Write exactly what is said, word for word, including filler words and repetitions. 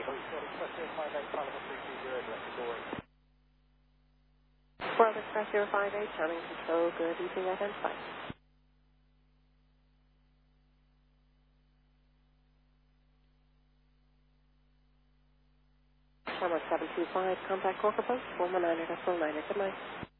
Fort Express zero five eight, County Control, good evening, identify. Camera seven two five, contact Corker Post, four one nine, decimal nine, good night.